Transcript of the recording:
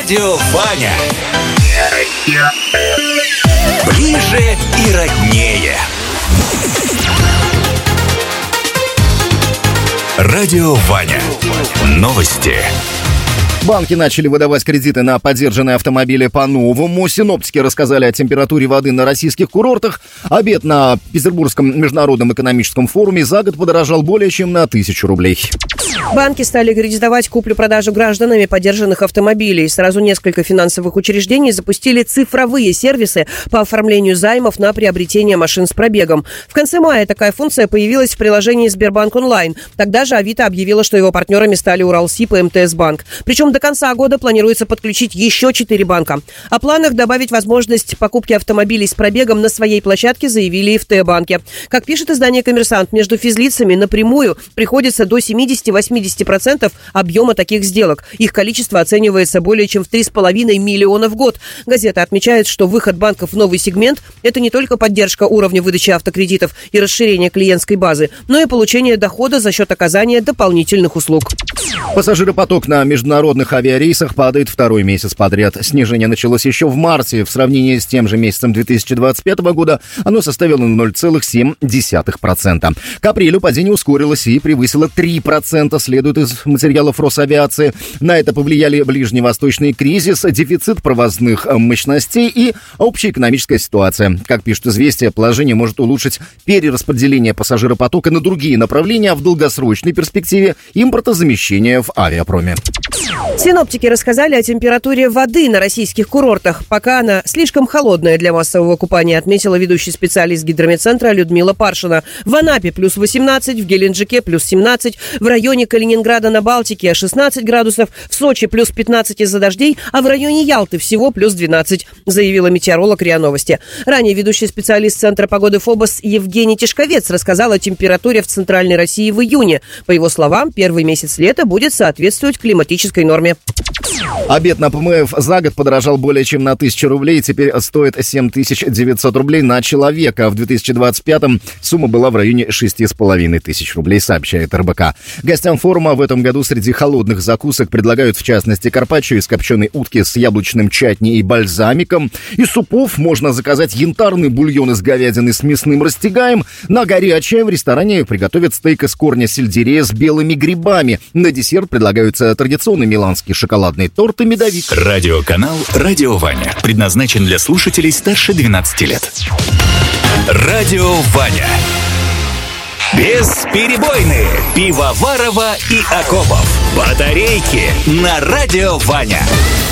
Радио Ваня. Ближе и роднее. Радио Ваня. Новости. Банки начали выдавать кредиты на подержанные автомобили по-новому. Синоптики рассказали о температуре воды на российских курортах. Обед на Петербургском международном экономическом форуме за год подорожал более чем на 1000 рублей. Банки стали кредитовать куплю-продажу гражданами подержанных автомобилей. Сразу несколько финансовых учреждений запустили цифровые сервисы по оформлению займов на приобретение машин с пробегом. В конце мая такая функция появилась в приложении Сбербанк онлайн. Тогда же Авито объявила, что его партнерами стали Уралсиб и МТС Банк. Причем до конца года планируется подключить еще 4 банка. О планах добавить возможность покупки автомобилей с пробегом на своей площадке заявили и в Т-банке. Как пишет издание «Коммерсант», между физлицами напрямую приходится до 70-80% объема таких сделок. Их количество оценивается более чем в 3,5 миллиона в год. Газета отмечает, что выход банков в новый сегмент – это не только поддержка уровня выдачи автокредитов и расширение клиентской базы, но и получение дохода за счет оказания дополнительных услуг. Пассажиропоток на международных авиарейсах падает второй месяц подряд. Снижение началось еще в марте. В сравнении с тем же месяцем 2025 года оно составило 0,7%. К апрелю падение ускорилось и превысило 3%, следует из материалов Росавиации. На это повлияли ближневосточный кризис, дефицит провозных мощностей и общая экономическая ситуация. Как пишет «Известия», положение может улучшить перераспределение пассажиропотока на другие направления, а в долгосрочной перспективе импортозамещение в авиапроме. Синоптики рассказали о температуре воды на российских курортах. Пока она слишком холодная для массового купания, отметила ведущий специалист гидрометцентра Людмила Паршина. В Анапе плюс 18, в Геленджике плюс 17, в районе Калининграда на Балтике 16 градусов, в Сочи плюс 15 из-за дождей, а в районе Ялты всего плюс 12, заявила метеоролог РИА Новости. Ранее ведущий специалист Центра погоды ФОБОС Евгений Тишковец рассказал о температуре в Центральной России в июне. По его словам, первый месяц лета будет соответствовать климатической норме. Обед на ПМФ за год подорожал более чем на 1000 рублей, теперь стоит 7900 рублей на человека. В 2025-м сумма была в районе 6500 рублей, сообщает РБК. Гостям форума в этом году среди холодных закусок предлагают, в частности, карпаччо из копченой утки с яблочным чатни и бальзамиком. Из супов можно заказать янтарный бульон из говядины с мясным растягаем. На горячее в ресторане приготовят стейк из корня сельдерея с белыми грибами. На десерт предлагаются традиционный миланский шоколадный торт и медовик. Радиоканал «Радио Ваня» предназначен для слушателей старше 12 лет. Радио Ваня. Бесперебойные. Пивоварова и Акопов. Батарейки на Радио Ваня.